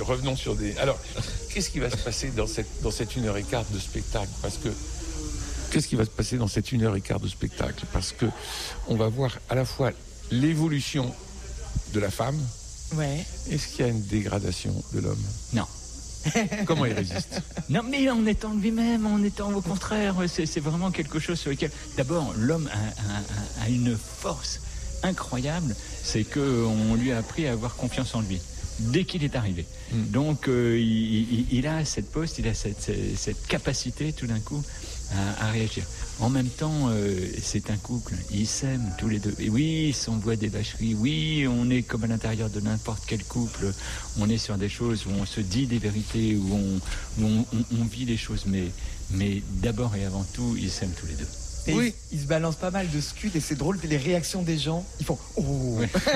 revenons sur des... Alors, qu'est-ce qui va se passer dans cette 1h15 de spectacle ? Qu'est-ce qui va se passer dans cette 1h15 de spectacle ? Parce que on va voir à la fois l'évolution de la femme. Ouais. Est-ce qu'il y a une dégradation de l'homme ? Non. Comment il résiste ? Non, mais en étant lui-même, en étant au contraire, c'est vraiment quelque chose sur lequel... D'abord, l'homme a une force incroyable, c'est qu'on lui a appris à avoir confiance en lui dès qu'il est arrivé. Donc il a cette poste, il a cette capacité tout d'un coup à réagir. En même temps, c'est un couple, ils s'aiment tous les deux. Et oui, ils s'envoient des vacheries, oui, on est comme à l'intérieur de n'importe quel couple, on est sur des choses où on se dit des vérités, où on vit les choses, mais d'abord et avant tout, ils s'aiment tous les deux. Et oui. Ils se balancent pas mal de scuds et c'est drôle, les réactions des gens, ils font « Oh !»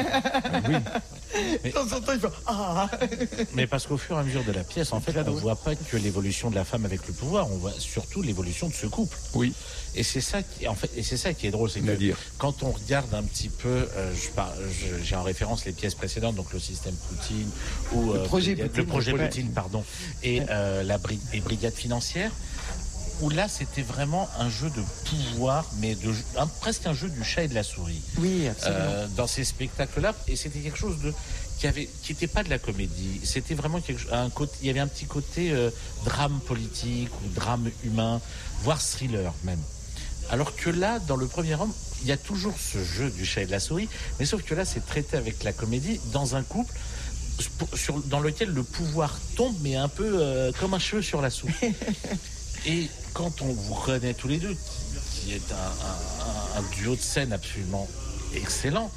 De temps en temps, ils font « Ah !» Mais parce qu'au fur et à mesure de la pièce, en fait, on ne voit pas que l'évolution de la femme avec le pouvoir, on voit surtout l'évolution de ce couple. Oui. Et c'est ça qui est drôle, c'est que quand on regarde un petit peu, j'ai en référence les pièces précédentes, donc le système Poutine ou le projet Poutine, pardon, et les brigades financières, où là c'était vraiment un jeu de pouvoir, mais presque un jeu du chat et de la souris. Oui, absolument. Dans ces spectacles-là, et c'était quelque chose qui n'était pas de la comédie. C'était vraiment il y avait un petit côté drame politique ou drame humain, voire thriller même. Alors que là, dans le premier homme, il y a toujours ce jeu du chat et de la souris, mais sauf que là, c'est traité avec la comédie dans un couple dans lequel le pouvoir tombe, mais un peu comme un cheveu sur la soupe. Et quand on vous reconnaît tous les deux, qui est un duo de scène absolument excellent,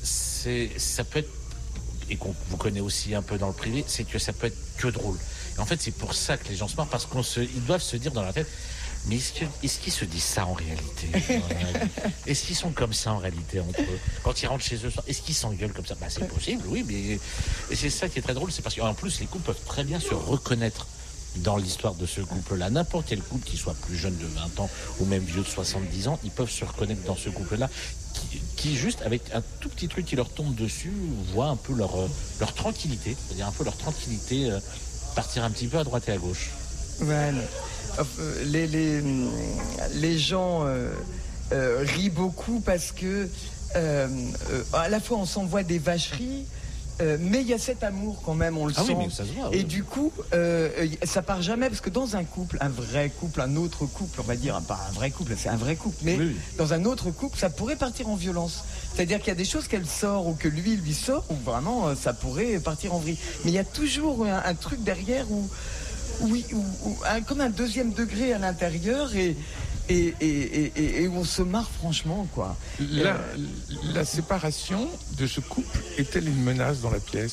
ça peut être, et qu'on vous connaît aussi un peu dans le privé, c'est que ça peut être que drôle. Et en fait, c'est pour ça que les gens se marrent, parce qu'ils doivent se dire dans leur tête, mais est-ce qu'ils se disent ça en réalité ? Est-ce qu'ils sont comme ça en réalité entre eux ? Quand ils rentrent chez eux, est-ce qu'ils s'engueulent comme ça ? C'est possible, oui, mais et c'est ça qui est très drôle, c'est parce qu'en plus, les couples peuvent très bien se reconnaître dans l'histoire de ce couple-là. N'importe quel couple, qui soit plus jeune de 20 ans ou même vieux de 70 ans, ils peuvent se reconnaître dans ce couple-là qui juste, avec un tout petit truc qui leur tombe dessus, voit un peu leur tranquillité, c'est-à-dire un peu leur tranquillité partir un petit peu à droite et à gauche. Voilà. Les gens rient beaucoup parce que à la fois on s'envoie des vacheries, mais il y a cet amour quand même, on le sent. Oui, mais ça se voit, et oui. Du coup, ça part jamais, parce que dans un couple, un vrai couple, un autre couple, on va dire, pas un vrai couple, c'est un vrai couple, mais oui. Dans un autre couple, ça pourrait partir en violence. C'est-à-dire qu'il y a des choses qu'elle sort ou que lui sort, où vraiment ça pourrait partir en vrille. Mais il y a toujours un truc derrière où comme un deuxième degré à l'intérieur et on se marre franchement, quoi. La séparation de ce couple est-elle une menace dans la pièce ?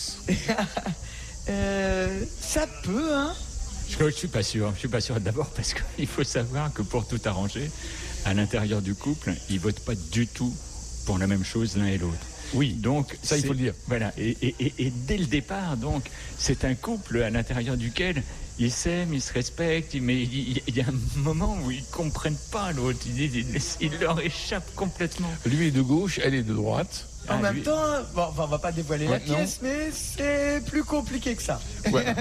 Ça peut, hein. Je suis pas sûr. D'abord parce qu'il faut savoir que pour tout arranger, à l'intérieur du couple, ils votent pas du tout pour la même chose l'un et l'autre. Oui, donc ça il faut le dire. Voilà, et dès le départ, donc, c'est un couple à l'intérieur duquel ils s'aiment, ils se respectent, mais il y a un moment où ils comprennent pas l'autre, il leur échappe complètement. Lui est de gauche, elle est de droite. En même temps, bon, on va pas dévoiler la pièce, mais c'est plus compliqué que ça. Ouais.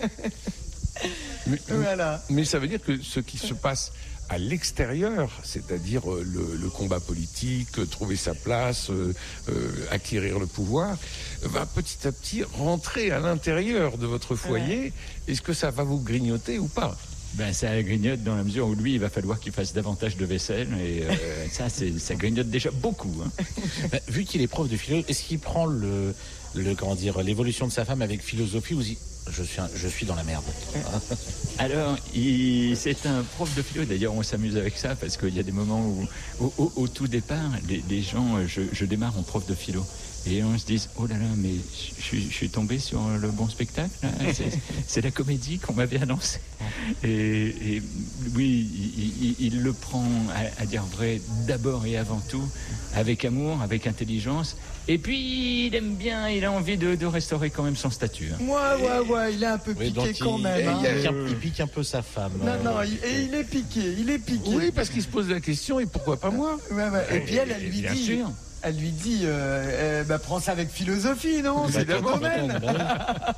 Voilà. Mais ça veut dire que ce qui se passe à l'extérieur, c'est-à-dire le combat politique, trouver sa place, acquérir le pouvoir, va petit à petit rentrer à l'intérieur de votre foyer. Ouais. Est-ce que ça va vous grignoter ou pas ? Ben, ça grignote dans la mesure où lui, il va falloir qu'il fasse davantage de vaisselle et ça grignote déjà beaucoup. Hein. Ben, vu qu'il est prof de philo, est-ce qu'il prend l'évolution de sa femme avec philosophie ou je suis dans la merde. Alors, c'est un prof de philo. D'ailleurs, on s'amuse avec ça parce qu'il y a des moments où, au tout départ, les gens, je démarre en prof de philo. Et on se dit, oh là là, mais je suis tombé sur le bon spectacle. Là. C'est la comédie qu'on m'avait annoncée. Et oui, il le prend, à dire vrai, d'abord et avant tout, avec amour, avec intelligence. Et puis, il aime bien, il a envie de restaurer quand même son statut. Hein. Ouais, il est un peu piqué quand même. Hein. Il pique un peu sa femme. Non, il est piqué. Oui, parce qu'il se pose la question, et pourquoi pas moi ? Ouais. Et puis elle lui bien dit... sûr. Elle lui dit, prends ça avec philosophie, non ? C'est le domaine.